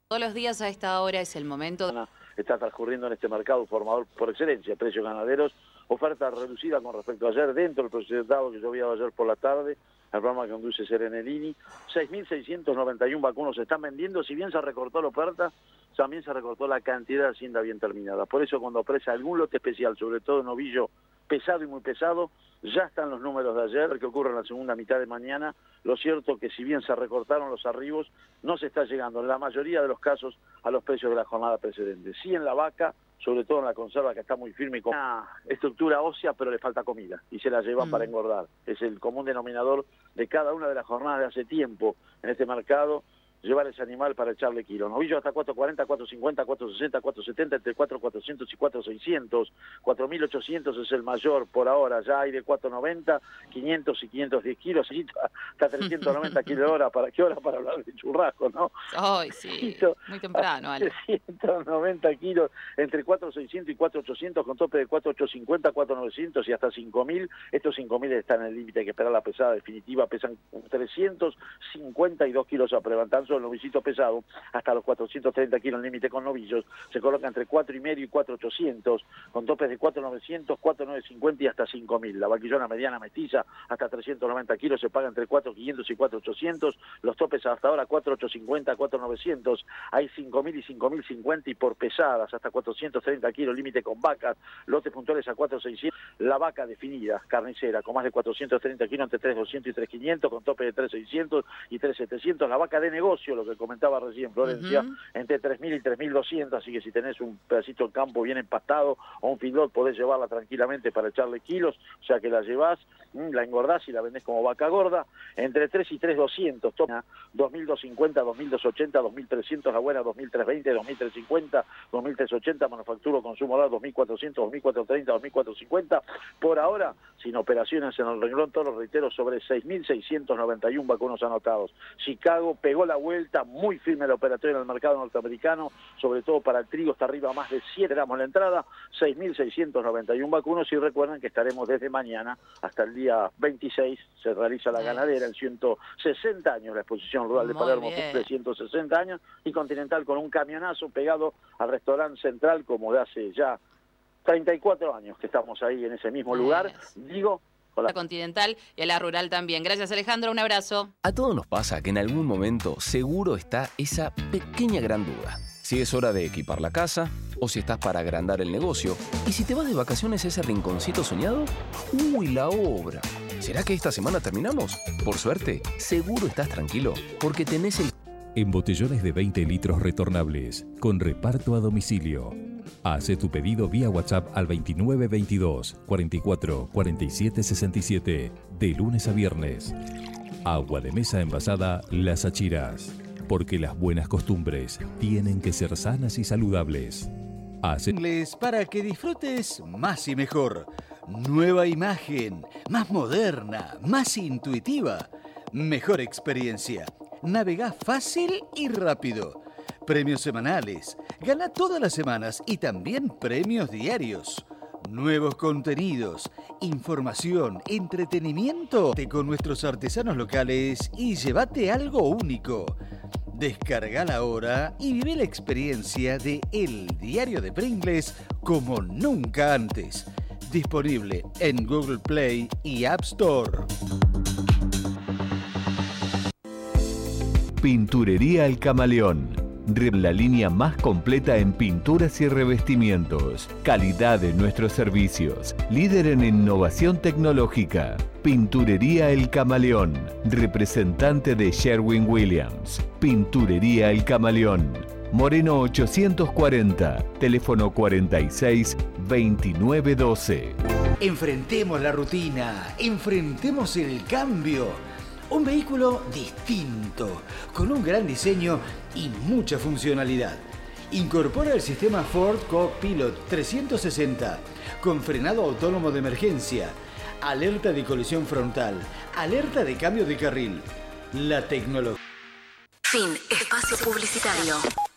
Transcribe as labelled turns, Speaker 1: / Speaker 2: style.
Speaker 1: Todos los días a esta hora es el momento.
Speaker 2: Está transcurriendo en este mercado formador por excelencia, precios ganaderos, oferta reducida con respecto a ayer, dentro del procedimiento que yo había ayer por la tarde, el programa que conduce Serenelini. 6.691 vacunos se están vendiendo. Si bien se recortó la oferta, también se recortó la cantidad de hacienda bien terminada. Por eso cuando aparece algún lote especial, sobre todo novillo pesado y muy pesado, ya están los números de ayer, que ocurre en la segunda mitad de mañana. Lo cierto que si bien se recortaron los arribos, no se está llegando en la mayoría de los casos a los precios de la jornada precedente. Sí en la vaca, sobre todo en la conserva, que está muy firme y con una estructura ósea, pero le falta comida y se la llevan para engordar. Es el común denominador de cada una de las jornadas de hace tiempo en este mercado, llevar ese animal para echarle kilo. Novillo hasta 440, 450, 460, 470, entre 4.400 y 4.600. 4.800 es el mayor por ahora, ya hay de 4.90, 500 y 510 kilos, hasta 390 kilos hora. ¿Para qué hora? Para hablar de churrasco, ¿no?
Speaker 1: Ay, sí, muy temprano, Ale.
Speaker 2: 390 kilos, entre 4.600 y 4.800, con tope de 4.850, 4.900 y hasta 5.000. Estos 5.000 están en el límite, hay que esperar la pesada definitiva, pesan 352 kilos a preventar. El novillito pesado, hasta los 430 kilos, el límite con novillos, se coloca entre 4.500 y 4.800, con topes de 4.900, 4.950 y hasta 5.000. La vaquillona mediana mestiza, hasta 390 kilos, se paga entre 4.500 y 4.800, los topes hasta ahora 4.850, 4.900, hay 5.000 y 5.050 y por pesadas, hasta 430 kilos, límite con vacas, lotes puntuales a 4.600, la vaca definida, carnicera, con más de 430 kilos, entre 3.200 y 3.500, con tope de 3.600 y 3.700, la vaca de negocio, lo que comentaba recién Florencia, entre 3.000 y 3.200, así que si tenés un pedacito de campo bien empastado o un feedlot, podés llevarla tranquilamente para echarle kilos, o sea que la llevás, la engordás y la vendés como vaca gorda, entre 3 y 3.200, 2.250, 2.280, 2.300 la buena, 2.320, 2.350, 2.380, manufacturo, consumo dado, 2.400, 2.430, 2.450, por ahora, sin operaciones en el renglón, todos los reiteros, sobre 6.691 vacunos anotados. Chicago pegó la vuelta, muy firme la operatoria en el mercado norteamericano, sobre todo para el trigo, está arriba más de 7 gramos la entrada, 6.691 vacunos, y recuerden que estaremos desde mañana hasta el día 26, se realiza la ganadera en 160 años, la exposición rural de Palermo cumple 160 años, y Continental con un camionazo pegado al restaurante central, como de hace ya 34 años que estamos ahí en ese mismo lugar, digo,
Speaker 1: la Continental y a la Rural también. Gracias, Alejandro, un abrazo.
Speaker 3: A todos nos pasa que en algún momento seguro está esa pequeña gran duda. Si es hora de equipar la casa, o si estás para agrandar el negocio, y si te vas de vacaciones a ese rinconcito soñado, ¡uy, la obra! ¿Será que esta semana terminamos? Por suerte, seguro estás tranquilo, porque tenés el...
Speaker 4: En botellones de 20 litros retornables, con reparto a domicilio. Hace tu pedido vía WhatsApp al 2922 44 47 67, de lunes a viernes. Agua de mesa envasada Las Achiras, porque las buenas costumbres tienen que ser sanas y saludables.
Speaker 5: Para que disfrutes más y mejor. Nueva imagen, más moderna, más intuitiva. Mejor experiencia. Navegá fácil y rápido. Premios semanales. Gana todas las semanas y también premios diarios. Nuevos contenidos, información, entretenimiento con nuestros artesanos locales y llévate algo único. Descargala ahora y vive la experiencia de El Diario de Pringles como nunca antes. Disponible en Google Play y App Store.
Speaker 6: Pinturería El Camaleón. La línea más completa en pinturas y revestimientos. Calidad en nuestros servicios. Líder en innovación tecnológica. Pinturería El Camaleón. Representante de Sherwin-Williams. Pinturería El Camaleón. Moreno 840. Teléfono 46 29 12.
Speaker 5: Enfrentemos la rutina. Enfrentemos el cambio. Un vehículo distinto, con un gran diseño y mucha funcionalidad. Incorpora el sistema Ford Co-Pilot 360, con frenado autónomo de emergencia, alerta de colisión frontal, alerta de cambio de carril. La tecnología.
Speaker 7: Fin. Espacio publicitario.